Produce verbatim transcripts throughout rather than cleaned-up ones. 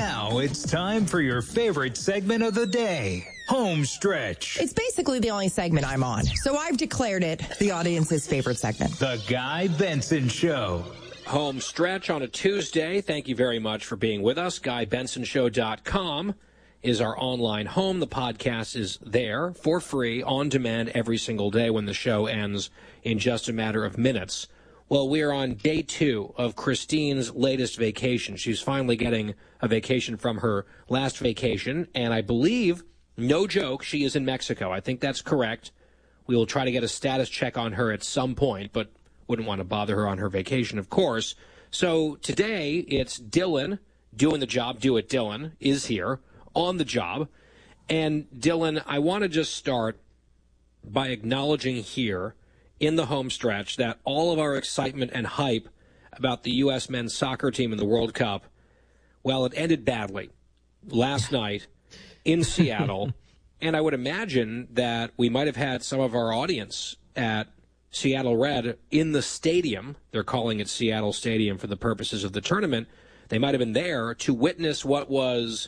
Now it's time for your favorite segment of the day, Home Stretch. It's basically the only segment I'm on, so I've declared it the audience's favorite segment. The Guy Benson Show. Home Stretch on a Tuesday. Thank you very much for being with us. Guy Benson Show dot com is our online home. The podcast is there for free, on demand, every single day when the show ends in just a matter of minutes. Well, we are on day two of Christine's latest vacation. She's finally getting a vacation from her last vacation, and I believe, no joke, she is in Mexico. I think that's correct. We will try to get a status check on her at some point, but wouldn't want to bother her on her vacation, of course. So today, it's Dylan doing the job. Do it, Dylan is here on the job. And Dylan, I want to just start by acknowledging here in the home stretch that all of our excitement and hype about the U S men's soccer team in the World Cup, well, it ended badly last night in Seattle. And I would imagine that we might have had some of our audience at Seattle Red in the stadium. They're calling it Seattle Stadium for the purposes of the tournament. They might have been there to witness what was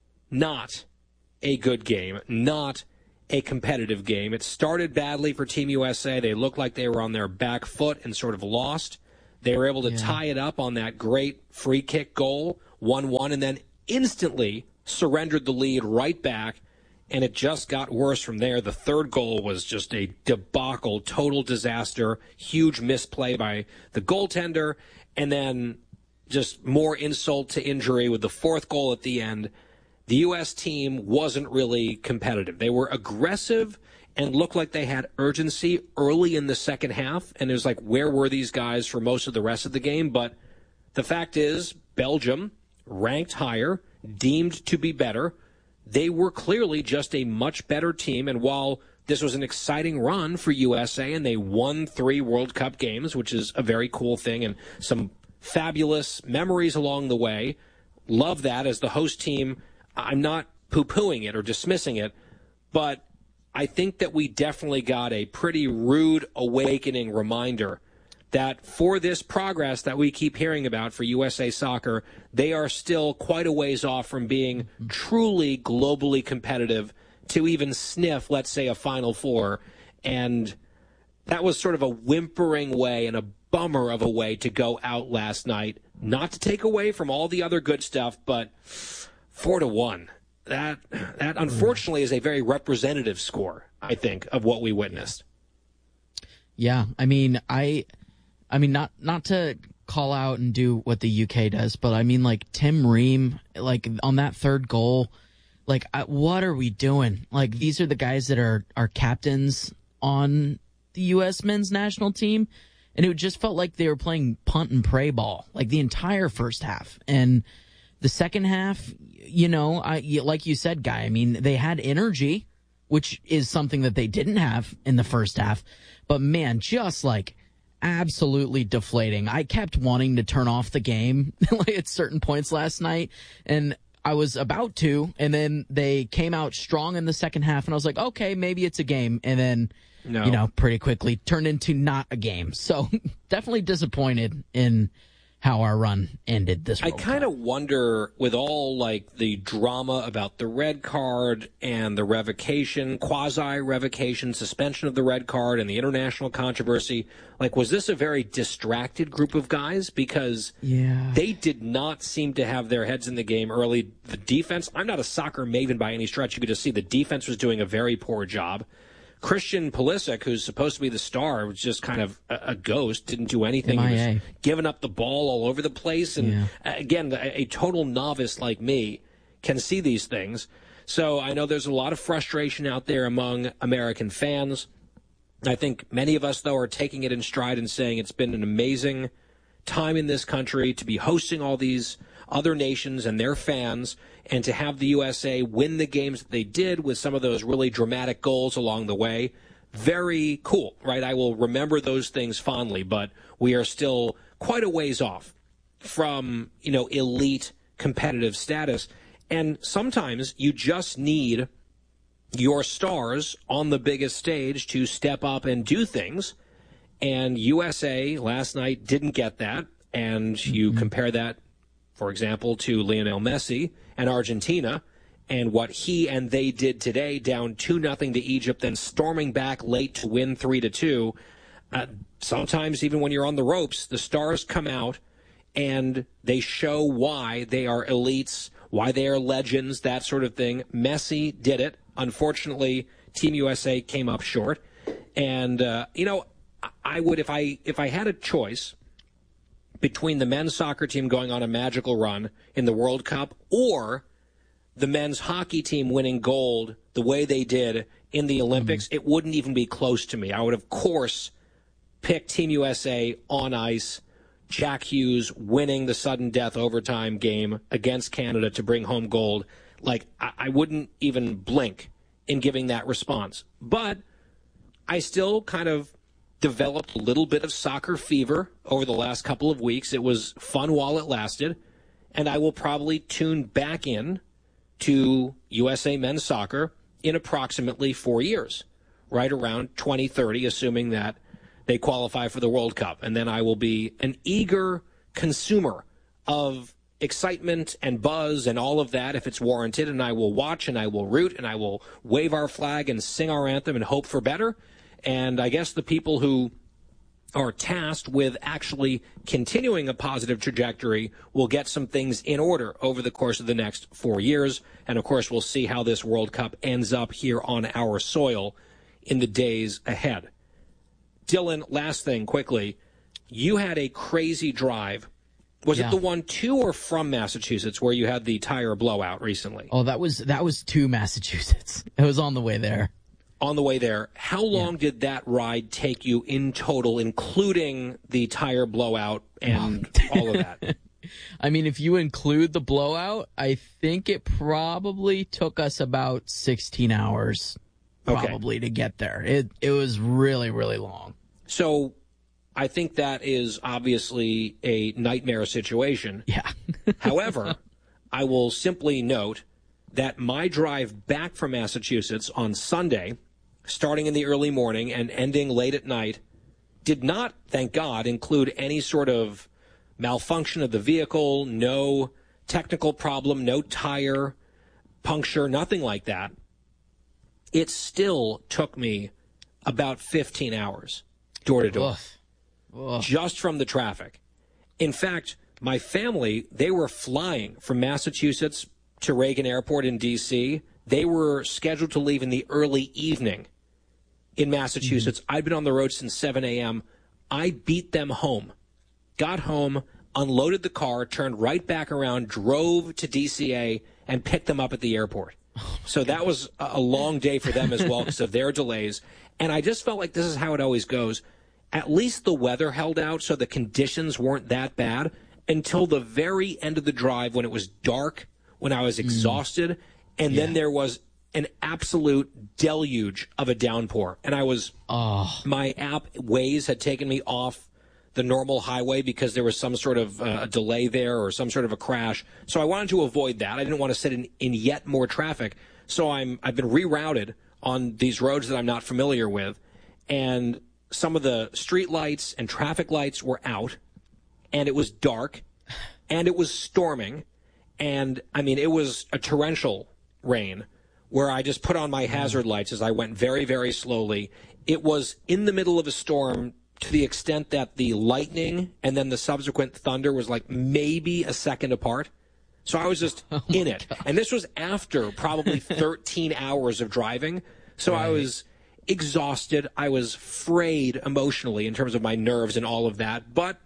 not a good game, not a competitive game. It started badly for Team U S A. They looked like they were on their back foot and sort of lost. They were able to yeah. tie it up on that great free kick goal, one one, and then instantly surrendered the lead right back, and it just got worse from there. The third goal was just a debacle, total disaster, huge misplay by the goaltender, and then just more insult to injury with the fourth goal at the end. The U S team wasn't really competitive. They were aggressive and looked like they had urgency early in the second half. And it was like, where were these guys for most of the rest of the game? But the fact is, Belgium, ranked higher, deemed to be better, they were clearly just a much better team. And while this was an exciting run for U S A and they won three World Cup games, which is a very cool thing, and some fabulous memories along the way, love that as the host team. I'm not poo-pooing it or dismissing it, but I think that we definitely got a pretty rude awakening reminder that for this progress that we keep hearing about for U S A Soccer, they are still quite a ways off from being truly globally competitive to even sniff, let's say, a Final Four. And that was sort of a whimpering way and a bummer of a way to go out last night. Not to take away from all the other good stuff, but Four to one. That that unfortunately is a very representative score, I think, of what we witnessed. Yeah, I mean, I, I mean, not not to call out and do what the U K does, but I mean, like Tim Ream, like on that third goal, like I, what are we doing? Like these are the guys that are are captains on the U S men's national team, and it just felt like they were playing punt and pray ball like the entire first half. And the second half, you know, I, like you said, Guy, I mean, they had energy, which is something that they didn't have in the first half. But, man, just, like, absolutely deflating. I kept wanting to turn off the game like, at certain points last night, and I was about to, and then they came out strong in the second half, and I was like, okay, maybe it's a game. And then, no. you know, pretty quickly turned into not a game. So definitely disappointed in how our run ended this World I kind of wonder, with all, like, the drama about the red card and the revocation, quasi-revocation, suspension of the red card and the international controversy, like, was this a very distracted group of guys? Because yeah. they did not seem to have their heads in the game early. The defense, I'm not a soccer maven by any stretch. You could just see the defense was doing a very poor job. Christian Pulisic, who's supposed to be the star, was just kind of a, a ghost, didn't do anything. M I A. He was giving up the ball all over the place. And yeah. again, a, a total novice like me can see these things. So I know there's a lot of frustration out there among American fans. I think many of us, though, are taking it in stride and saying it's been an amazing time in this country to be hosting all these other nations and their fans, and to have the U S A win the games that they did with some of those really dramatic goals along the way. Very cool, right? I will remember those things fondly, but we are still quite a ways off from, you know, elite competitive status. And sometimes you just need your stars on the biggest stage to step up and do things. And U S A last night didn't get that. And you mm-hmm. compare that for example, to Lionel Messi and Argentina, and what he and they did today, down two nothing to Egypt, then storming back late to win three to two. Uh, sometimes even when you're on the ropes, the stars come out and they show why they are elites, why they are legends, that sort of thing. Messi did it. Unfortunately, Team U S A came up short. And, uh, you know, I would, if I if I had a choice between the men's soccer team going on a magical run in the World Cup or the men's hockey team winning gold the way they did in the Olympics, mm-hmm. it wouldn't even be close to me. I would, of course, pick Team U S A on ice, Jack Hughes winning the sudden death overtime game against Canada to bring home gold. Like, I, I wouldn't even blink in giving that response. But I still kind of developed a little bit of soccer fever over the last couple of weeks. It was fun while it lasted, and I will probably tune back in to U S A men's soccer in approximately four years, right around twenty thirty, assuming that they qualify for the World Cup. And then I will be an eager consumer of excitement and buzz and all of that if it's warranted, and I will watch and I will root and I will wave our flag and sing our anthem and hope for better. And I guess the people who are tasked with actually continuing a positive trajectory will get some things in order over the course of the next four years. And, of course, we'll see how this World Cup ends up here on our soil in the days ahead. Dylan, last thing, quickly. You had a crazy drive. Was yeah. it the one to or from Massachusetts where you had the tire blowout recently? Oh, that was that was to Massachusetts. It was on the way there. On the way there. How long yeah. did that ride take you in total, including the tire blowout and all of that? I mean, if you include the blowout, I think it probably took us about sixteen hours probably okay. to get there. It it was really, really long. So I think that is obviously a nightmare situation. Yeah. However, I will simply note that my drive back from Massachusetts on Sunday, starting in the early morning and ending late at night, did not, thank God, include any sort of malfunction of the vehicle, no technical problem, no tire puncture, nothing like that. It still took me about fifteen hours door to door, just from the traffic. In fact, my family, they were flying from Massachusetts to Reagan Airport in D C. They were scheduled to leave in the early evening in Massachusetts. Mm-hmm. I'd been on the road since seven a.m. I beat them home, got home, unloaded the car, turned right back around, drove to D C A, and picked them up at the airport. Oh so that was a long day for them as well because of their delays. And I just felt like this is how it always goes. At least the weather held out, so the conditions weren't that bad until the very end of the drive when it was dark, when I was exhausted, and yeah. then there was an absolute deluge of a downpour. And I was, oh. my app Waze had taken me off the normal highway because there was some sort of uh, a delay there or some sort of a crash. So I wanted to avoid that. I didn't want to sit in, in yet more traffic. So I'm, I've been rerouted on these roads that I'm not familiar with. And some of the street lights and traffic lights were out. And it was dark. And it was storming. And, I mean, it was a torrential rain where I just put on my hazard lights as I went very, very slowly. It was in the middle of a storm to the extent that the lightning and then the subsequent thunder was like maybe a second apart. So I was just oh in it. God. And this was after probably thirteen hours of driving. So right. I was exhausted. I was frayed emotionally in terms of my nerves and all of that. But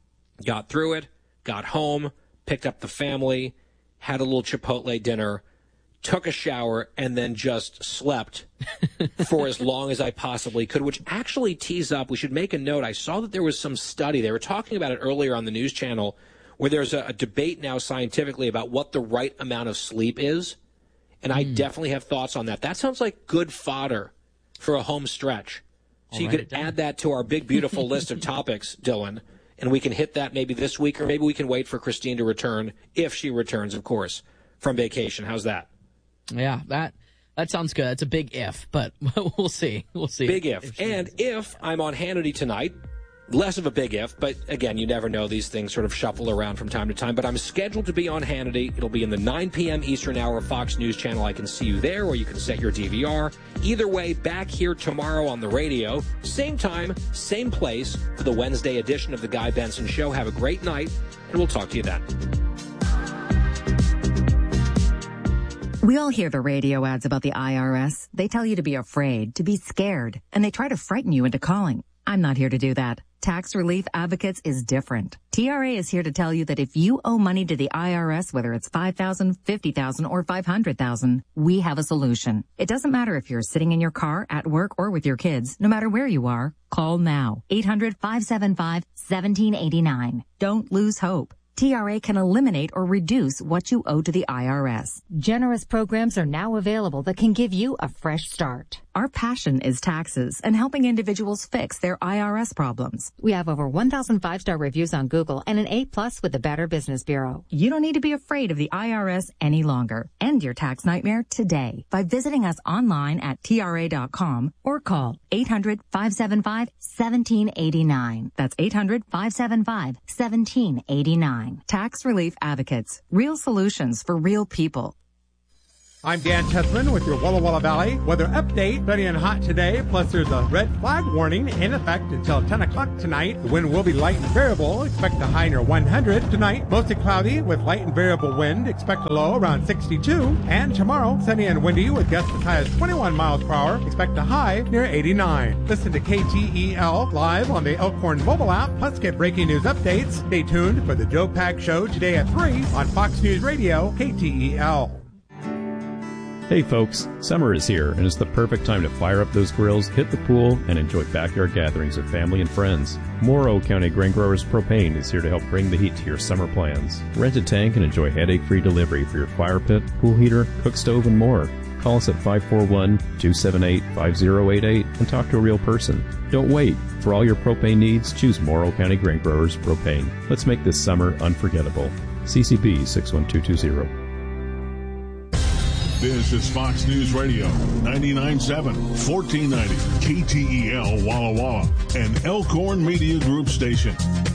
got through it, got home, picked up the family, had a little Chipotle dinner, took a shower, and then just slept for as long as I possibly could, which actually tees up. We should make a note. I saw that there was some study. They were talking about it earlier on the news channel where there's a, a debate now scientifically about what the right amount of sleep is. And mm. I definitely have thoughts on that. That sounds like good fodder for a home stretch. So I'll you could add that to our big, beautiful list of topics, Dylan, and we can hit that maybe this week, or maybe we can wait for Christine to return, if she returns, of course, from vacation. How's that? Yeah, that that sounds good. That's a big if, but we'll see. We'll see. Big if. if and is. if I'm on Hannity tonight, less of a big if, but again, you never know. These things sort of shuffle around from time to time. But I'm scheduled to be on Hannity. It'll be in the nine p.m. Eastern hour of Fox News Channel. I can see you there, or you can set your D V R. Either way, back here tomorrow on the radio. Same time, same place for the Wednesday edition of The Guy Benson Show. Have a great night, and we'll talk to you then. We all hear the radio ads about the I R S. They tell you to be afraid, to be scared, and they try to frighten you into calling. I'm not here to do that. Tax Relief Advocates is different. T R A is here to tell you that if you owe money to the I R S, whether it's five thousand dollars, fifty thousand dollars, or five hundred thousand dollars, we have a solution. It doesn't matter if you're sitting in your car, at work, or with your kids. No matter where you are, call now. eight hundred, five seven five, one seven eight nine. Don't lose hope. T R A can eliminate or reduce what you owe to the I R S. Generous programs are now available that can give you a fresh start. Our passion is taxes and helping individuals fix their I R S problems. We have over one thousand five-star reviews on Google and an A plus with the Better Business Bureau. You don't need to be afraid of the I R S any longer. End your tax nightmare today by visiting us online at T R A dot com or call eight hundred, five seven five, one seven eight nine. That's eight hundred, five seven five, one seven eight nine. Tax Relief Advocates. Real solutions for real people. I'm Dan Tessman with your Walla Walla Valley weather update. Sunny and hot today, plus there's a red flag warning in effect until ten o'clock tonight. The wind will be light and variable. Expect a high near one hundred. Tonight, mostly cloudy with light and variable wind. Expect a low around sixty-two. And tomorrow, sunny and windy with gusts as high as twenty-one miles per hour. Expect a high near eighty-nine. Listen to K T E L live on the Elkhorn mobile app. Plus get breaking news updates. Stay tuned for the Joe Pack Show today at three on Fox News Radio, K T E L. Hey folks, summer is here and it's the perfect time to fire up those grills, hit the pool, and enjoy backyard gatherings with family and friends. Morrow County Grain Growers Propane is here to help bring the heat to your summer plans. Rent a tank and enjoy headache-free delivery for your fire pit, pool heater, cook stove, and more. Call us at five four one, two seven eight, five zero eight eight and talk to a real person. Don't wait. For all your propane needs, choose Morrow County Grain Growers Propane. Let's make this summer unforgettable. C C B six one two two zero. This is Fox News Radio, ninety-nine point seven, fourteen ninety, K T E L Walla Walla, an Elkhorn Media Group station.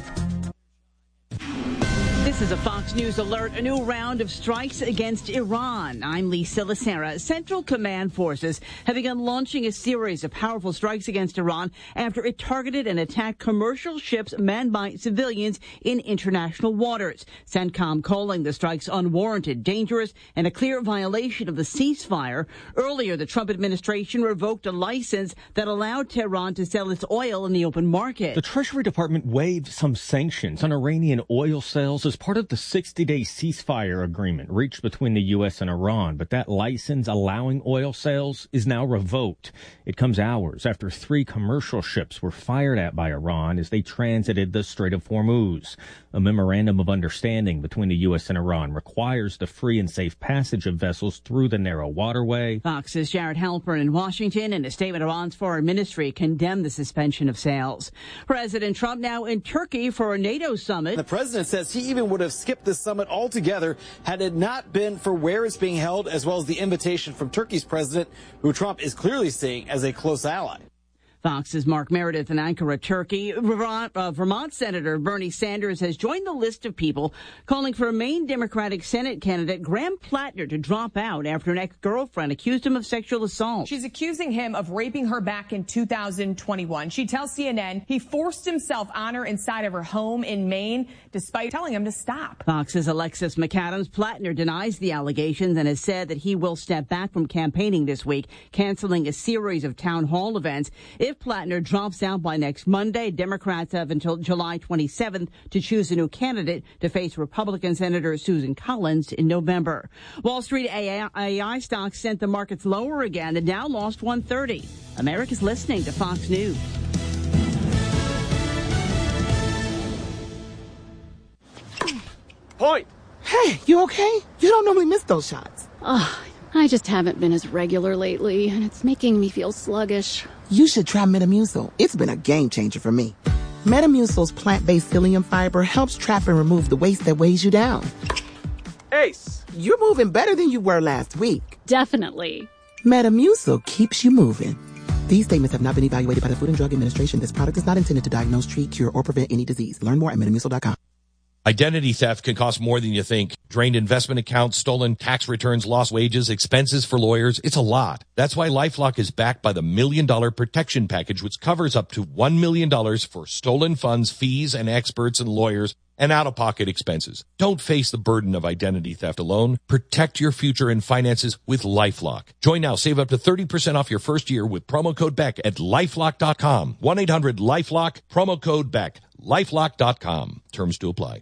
This is a Fox News alert. A new round of strikes against Iran. I'm Lisa Lacera. Central Command forces have begun launching a series of powerful strikes against Iran after it targeted and attacked commercial ships manned by civilians in international waters. CENTCOM calling the strikes unwarranted, dangerous, and a clear violation of the ceasefire. Earlier, the Trump administration revoked a license that allowed Tehran to sell its oil in the open market. The Treasury Department waived some sanctions on Iranian oil sales as part of the sixty-day ceasefire agreement reached between the U S and Iran, but that license allowing oil sales is now revoked. It comes hours after three commercial ships were fired at by Iran as they transited the Strait of Hormuz. A memorandum of understanding between the U S and Iran requires the free and safe passage of vessels through the narrow waterway. Fox's Jared Halpern in Washington. In a statement, Iran's foreign ministry condemned the suspension of sales. President Trump now in Turkey for a NATO summit. The president says he even would have skipped the summit altogether had it not been for where it's being held, as well as the invitation from Turkey's president, who Trump is clearly seeing as a close ally. Fox's Mark Meredith in Ankara, Turkey. Vermont, uh, Vermont Senator Bernie Sanders has joined the list of people calling for Maine Democratic Senate candidate Graham Plattner to drop out after an ex-girlfriend accused him of sexual assault. She's accusing him of raping her back in two thousand twenty-one. She tells C N N he forced himself on her inside of her home in Maine, despite telling him to stop. Fox's Alexis McAdams. Plattner denies the allegations and has said that he will step back from campaigning this week, canceling a series of town hall events. If Plattner drops out by next Monday, Democrats have until July twenty-seventh to choose a new candidate to face Republican Senator Susan Collins in November. Wall Street A I stocks sent the markets lower again and now lost one thirty. America's listening to Fox News. Point. Hey, you okay? You don't normally miss those shots. Ugh, I just haven't been as regular lately, and it's making me feel sluggish. You should try Metamucil. It's been a game changer for me. Metamucil's plant-based psyllium fiber helps trap and remove the waste that weighs you down. Ace, you're moving better than you were last week. Definitely. Metamucil keeps you moving. These statements have not been evaluated by the Food and Drug Administration. This product is not intended to diagnose, treat, cure, or prevent any disease. Learn more at metamucil dot com. Identity theft can cost more than you think. Drained investment accounts, stolen tax returns, lost wages, expenses for lawyers. It's a lot. That's why LifeLock is backed by the Million Dollar Protection Package, which covers up to one million dollars for stolen funds, fees, and experts and lawyers, and out-of-pocket expenses. Don't face the burden of identity theft alone. Protect your future and finances with LifeLock. Join now. Save up to thirty percent off your first year with promo code Beck at lifelock dot com. one eight hundred lifelock, promo code Beck. lifelock dot com. Terms to apply.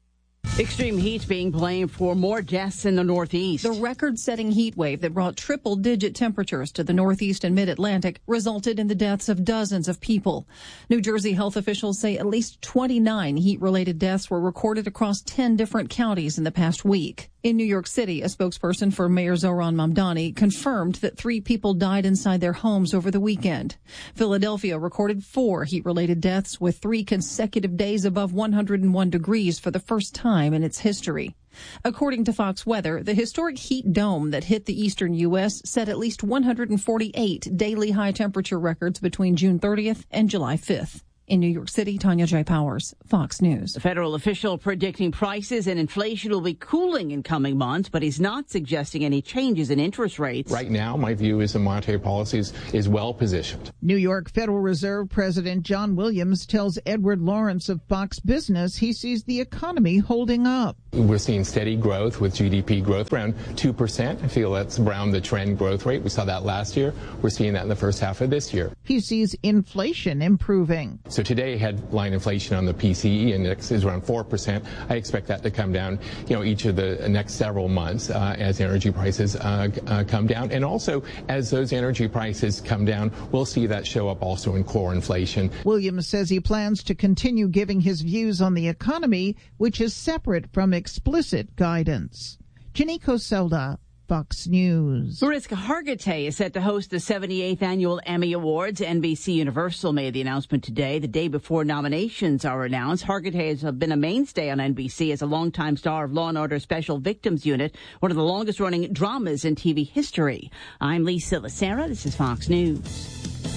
Extreme heat being blamed for more deaths in the Northeast. The record-setting heat wave that brought triple-digit temperatures to the Northeast and Mid-Atlantic resulted in the deaths of dozens of people. New Jersey health officials say at least twenty-nine heat-related deaths were recorded across ten different counties in the past week. In New York City, a spokesperson for Mayor Zohran Mamdani confirmed that three people died inside their homes over the weekend. Philadelphia recorded four heat-related deaths with three consecutive days above one hundred one degrees for the first time in its history. According to Fox Weather, the historic heat dome that hit the eastern U S set at least one hundred forty-eight daily high temperature records between June thirtieth and July fifth. In New York City, Tanya J. Powers, Fox News. A federal official predicting prices and inflation will be cooling in coming months, but he's not suggesting any changes in interest rates. Right now, my view is the monetary policy is, is well positioned. New York Federal Reserve President John Williams tells Edward Lawrence of Fox Business he sees the economy holding up. We're seeing steady growth with G D P growth around two percent. I feel that's around the trend growth rate. We saw that last year. We're seeing that in the first half of this year. He sees inflation improving. So today, headline inflation on the P C E index is around four percent. I expect that to come down, you know, each of the next several months uh, as energy prices uh, uh, come down. And also, as those energy prices come down, we'll see that show up also in core inflation. Williams says he plans to continue giving his views on the economy, which is separate from explicit guidance. Janiko Selda, Fox News. Mariska Hargitay is set to host the seventy-eighth Annual Emmy Awards. N B C Universal made the announcement today, the day before nominations are announced. Hargitay has been a mainstay on N B C as a longtime star of Law and Order Special Victims Unit, one of the longest-running dramas in T V history. I'm Lee Silasera. This is Fox News.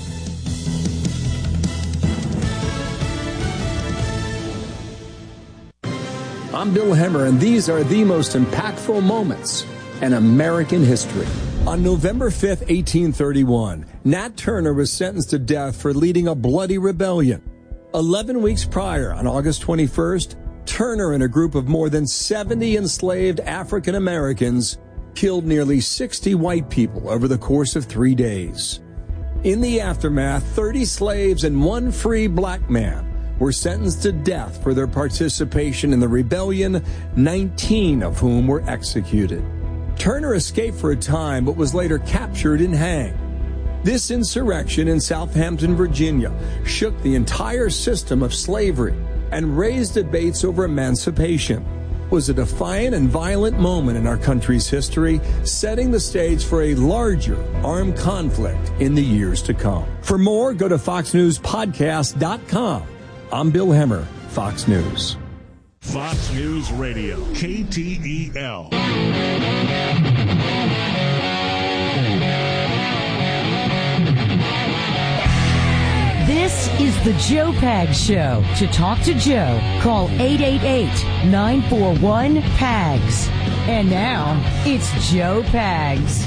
I'm Bill Hemmer, and these are the most impactful moments in American history. On November fifth, eighteen thirty-one, Nat Turner was sentenced to death for leading a bloody rebellion. Eleven weeks prior, on August twenty-first, Turner and a group of more than seventy enslaved African Americans killed nearly sixty white people over the course of three days. In the aftermath, thirty slaves and one free black man were sentenced to death for their participation in the rebellion, nineteen of whom were executed. Turner escaped for a time, but was later captured and hanged. This insurrection in Southampton, Virginia, shook the entire system of slavery and raised debates over emancipation. It was a defiant and violent moment in our country's history, setting the stage for a larger armed conflict in the years to come. For more, go to fox news podcast dot com. I'm Bill Hemmer, Fox News. Fox News Radio, K T E L. This is the Joe Pags Show. To talk to Joe, call eight eight eight, nine four one, P A G S. And now, it's Joe Pags.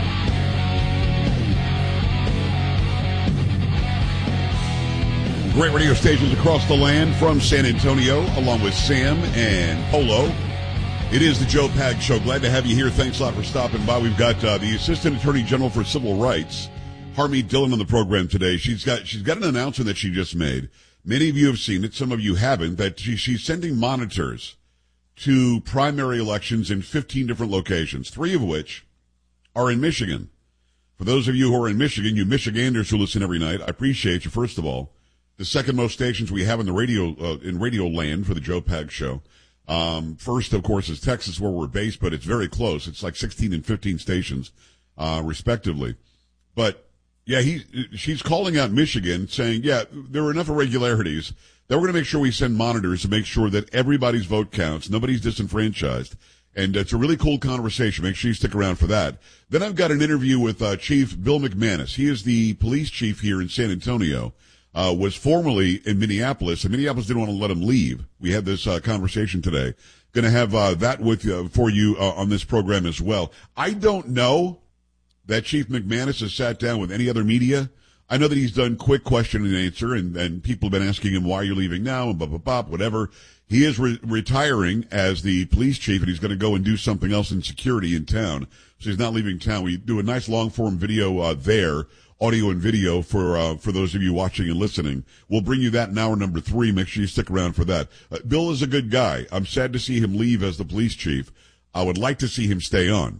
Great radio stations across the land from San Antonio, along with Sam and Polo. It is the Joe Pags Show. Glad to have you here. Thanks a lot for stopping by. We've got uh, the Assistant Attorney General for Civil Rights, Harmeet Dillon, on the program today. She's got she's got an announcement that she just made. Many of you have seen it. Some of you haven't. That she, she's sending monitors to primary elections in fifteen different locations, three of which are in Michigan. For those of you who are in Michigan, you Michiganders who listen every night, I appreciate you, first of all. The second most stations we have in the radio, uh, in radio land for the Joe Pags Show. Um, first, of course, is Texas, where we're based, but it's very close. It's like sixteen and fifteen stations, uh, respectively. But, yeah, he, she's calling out Michigan, saying, yeah, there are enough irregularities that we're going to make sure we send monitors to make sure that everybody's vote counts, nobody's disenfranchised. And it's a really cool conversation. Make sure you stick around for that. Then I've got an interview with uh, Chief Bill McManus. He is the police chief here in San Antonio, uh, was formerly in Minneapolis, and Minneapolis didn't want to let him leave. We had this uh, conversation today. Going to have uh, that with uh, for you uh, on this program as well. I don't know that Chief McManus has sat down with any other media. I know that he's done quick question and answer, and, and people have been asking him, why are you leaving now, and blah, blah, blah, whatever. He is re- retiring as the police chief, and he's going to go and do something else in security in town. So he's not leaving town. We do a nice long-form video uh, there, audio and video for uh, for those of you watching and listening. We'll bring you that in hour number three. Make sure you stick around for that. Uh, Bill is a good guy. I'm sad to see him leave as the police chief. I would like to see him stay on.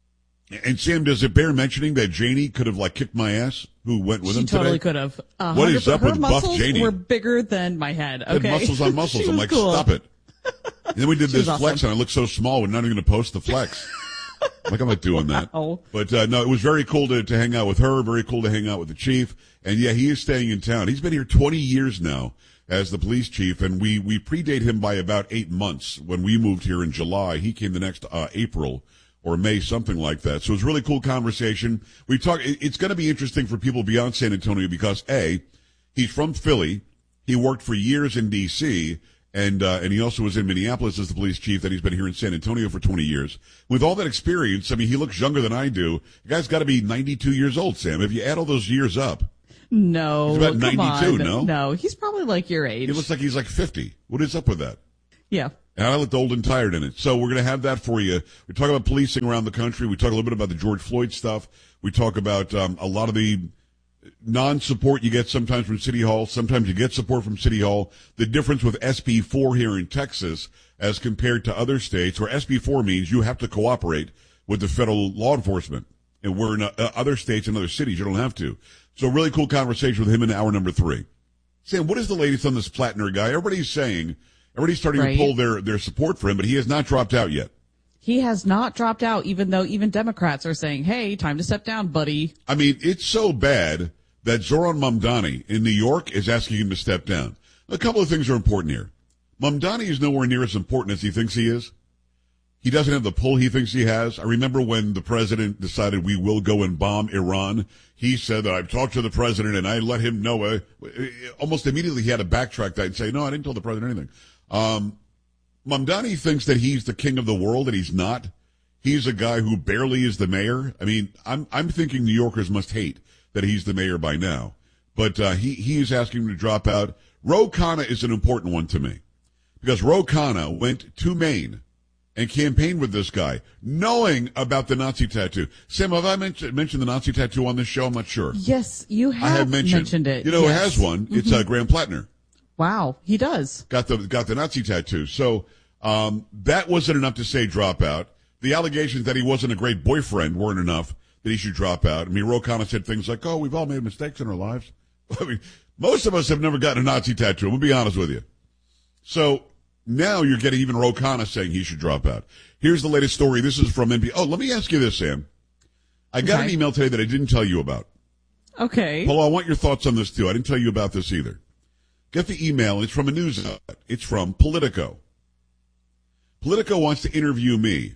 And Sam, does it bear mentioning that Janie could have like kicked my ass? Who went with she him today? She totally could have. Uh, what is up her with buff muscles Janie? Were bigger than my head. Okay, had muscles on muscles. I'm like, cool. stop it. And then we did She this was flex, awesome. and I looked so small. We're not even going to post the flex. Like I'm not doing that. Wow. But uh, no, it was very cool to to hang out with her. Very cool to hang out with the chief. And yeah, he is staying in town. He's been here twenty years now as the police chief, and we we predate him by about eight months. When we moved here in July, he came the next uh, April or May, something like that. So it was a really cool conversation. We talk. It's going to be interesting for people beyond San Antonio because A, he's from Philly. He worked for years in D C, and uh, and he also was in Minneapolis as the police chief. Then he's been here in San Antonio for twenty years. With all that experience, I mean, he looks younger than I do. The guy's got to be ninety-two years old, Sam. If you add all those years up, No, he's about come ninety-two. on. No, no, he's probably like your age. he looks like he's like fifty. What is up with that? Yeah. And I looked old and tired in it. So we're going to have that for you. We talk about policing around the country. We talk a little bit about the George Floyd stuff. We talk about um, a lot of the non-support you get sometimes from City Hall. Sometimes you get support from City Hall. The difference with S B four here in Texas as compared to other states, where S B four means you have to cooperate with the federal law enforcement. And we're in uh, other states and other cities, you don't have to. So a really cool conversation with him in hour number three. Sam, what is the latest on this Plattner guy? Everybody's saying... Everybody's starting Right. to pull their, their support for him, but he has not dropped out yet. He has not dropped out, even though even Democrats are saying, hey, time to step down, buddy. I mean, it's so bad that Zoran Mamdani in New York is asking him to step down. A couple of things are important here. Mamdani is nowhere near as important as he thinks he is. He doesn't have the pull he thinks he has. I remember when the president decided we will go and bomb Iran. He said that I've talked to the president and I let him know. Uh, almost immediately he had to backtrack that and say, no, I didn't tell the president anything. Um, Mamdani thinks that he's the king of the world, and he's not. He's a guy who barely is the mayor. I mean, I'm I'm thinking New Yorkers must hate that he's the mayor by now. But uh, he he is asking him to drop out. Ro Khanna is an important one to me because Ro Khanna went to Maine and campaigned with this guy, knowing about the Nazi tattoo. Sam, have I mentioned mentioned the Nazi tattoo on this show? I'm not sure. Yes, you have, I have mentioned, mentioned it. You know yes. who has one? Mm-hmm. It's uh, Graham Plattner. Wow, he does. Got the got the Nazi tattoo. So um, that wasn't enough to say drop out. The allegations that he wasn't a great boyfriend weren't enough that he should drop out. I mean, Ro Khanna said things like, "Oh, we've all made mistakes in our lives." I mean, most of us have never gotten a Nazi tattoo. I'm gonna be honest with you. So now you're getting even Ro Khanna saying he should drop out. Here's the latest story. This is from N B C. Oh, let me ask you this, Sam. I got Okay. an email today that I didn't tell you about. Okay. Paul, I want your thoughts on this too. I didn't tell you about this either. Get the email. It's from a news outlet. It's from Politico. Politico wants to interview me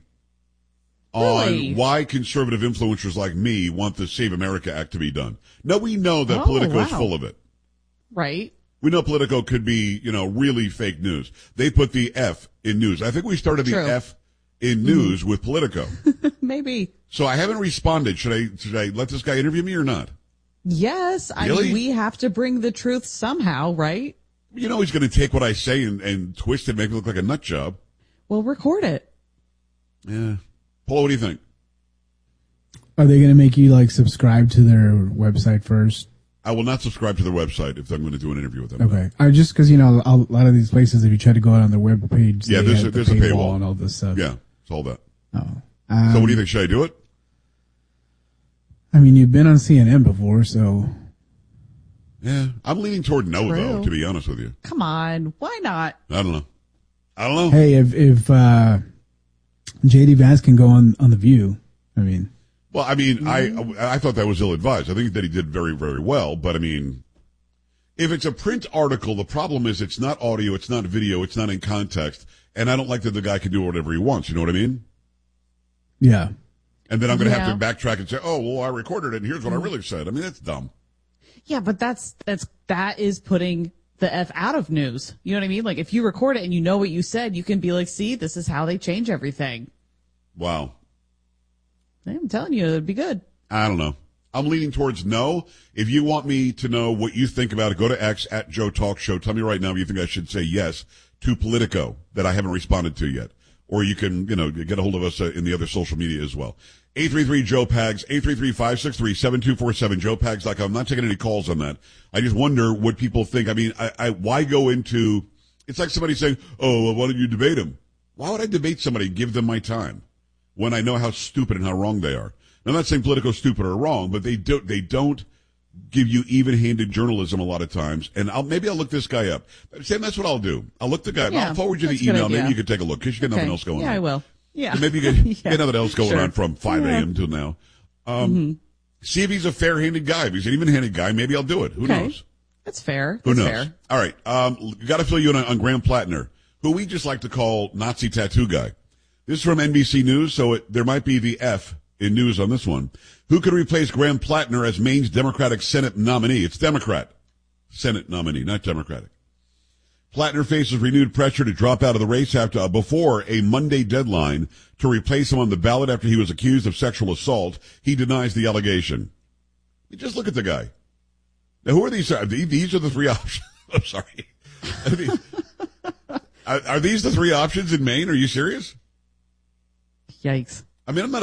on Really? why conservative influencers like me want the Save America Act to be done. Now, we know that Oh, Politico is wow. full of it. Right. We know Politico could be, you know, really fake news. They put the F in news. I think we started the True. F in news with Politico. Maybe. So I haven't responded. Should I, should I let this guy interview me or not? Yes. I Really? mean, we have to bring the truth somehow, right? You know he's going to take what I say and, and twist it and make it look like a nut job. We'll record it. Yeah. Paul, what do you think? Are they going to make you like subscribe to their website first? I will not subscribe to their website if I'm going to do an interview with them. Okay. I just because you know a lot of these places, if you try to go out on their web page, Yeah, they there's have a, the there's a paywall and all this stuff. Yeah, it's all that. Oh. So Um, what do you think? Should I do it? I mean, you've been on C N N before, so Yeah, I'm leaning toward no, True. though, to be honest with you. Come on. Why not? I don't know. I don't know. hey, if if uh, J D Vance can go on on the View, I mean, Well, I mean, I I thought that was ill-advised. I think that he did very, very well, but I mean, if it's a print article, the problem is it's not audio, it's not video, it's not in context, And I don't like that the guy can do whatever he wants. You know what I mean? Yeah. And then I'm going to Yeah. have to backtrack and say, oh, well, I recorded it, and here's what I really said. I mean, that's dumb. Yeah, but that's that's that is putting the F out of news. You know what I mean? Like if you record it and you know what you said, you can be like, see, this is how they change everything. Wow. I'm telling you, it'd be good. I don't know. I'm leaning towards no. If you want me to know what you think about it, go to X at Joe Talk Show. Tell me right now if you think I should say yes to Politico that I haven't responded to yet. Or you can, you know, get a hold of us uh, in the other social media as well. eight three three Joe Pags, eight three three, five six three, seven two four seven, joe pags dot com. I'm not taking any calls on that. I just wonder what people think. I mean, I, I why go into, it's like somebody saying, oh, well, why don't you debate him? Why would I debate somebody and give them my time when I know how stupid and how wrong they are? Now, I'm not saying Politico's stupid or wrong, but they don't, they don't give you even-handed journalism a lot of times. And I'll, maybe I'll look this guy up. Sam, that's what I'll do. I'll look the guy up. Yeah, I'll forward you that's the a good email. idea. Maybe you could take a look because you got Okay. nothing else going yeah, on. Yeah, I will. Yeah. So maybe you get, yeah. get nothing else going Sure. on from five a.m. till now. Um, Mm-hmm. See if he's a fair-handed guy. If he's an even-handed guy, maybe I'll do it. Who Okay. knows? That's fair. Who That's knows? fair. All right. Um, got to fill you in on, on Graham Plattner, who we just like to call Nazi tattoo guy. This is from N B C News, so it, there might be the F in news on this one. Who could replace Graham Plattner as Maine's Democratic Senate nominee? It's Democrat. Senate nominee, not Democratic. Plattner faces renewed pressure to drop out of the race after, uh, before a Monday deadline to replace him on the ballot after he was accused of sexual assault. He denies the allegation. You just look at the guy. Now, who are these? Are these, these are the three options. I'm sorry. Are these, are, are these the three options in Maine? Are you serious? Yikes. I mean, I'm not